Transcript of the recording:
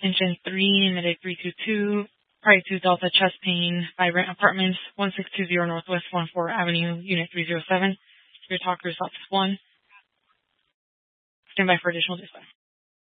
Engine 3, Mayday 322, Pride 2 Delta Chest Pain, Vibrant Apartments, 1620 Northwest 14 Avenue, Unit 307. Your talker is Office 1. Stand by for additional dispatch.